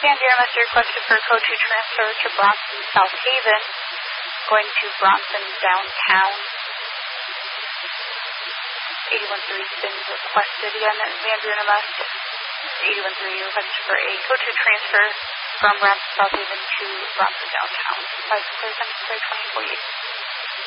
Van Buren must be requested for code 2 transfer to Bronson South Haven, going to Bronson downtown. 813 has been requested again. Van Buren must 813 requested for a code 2 transfer from Bronson South Haven to Bronson downtown. 5 clear 24.